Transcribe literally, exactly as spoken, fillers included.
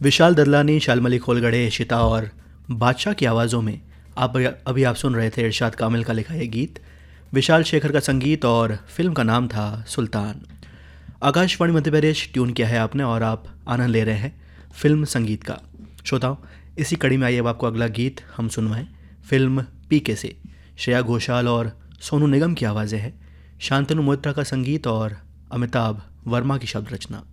विशाल ददलानी, शालमली खोलगड़े, इशिता और बादशाह की आवाज़ों में आप अभी आप सुन रहे थे इरशाद कामिल का लिखा ये गीत। विशाल शेखर का संगीत और फिल्म का नाम था सुल्तान। आकाशवाणी मध्य प्रदेश ट्यून किया है आपने और आप आनंद ले रहे हैं फिल्म संगीत का। श्रोताओं, इसी कड़ी में आइए अब आपको अगला गीत हम सुनवाएं फिल्म पीके से। श्रेया घोषाल और सोनू निगम की आवाज़ें हैं, शांतनु मोहित्रा का संगीत और अमिताभ वर्मा की शब्द रचना।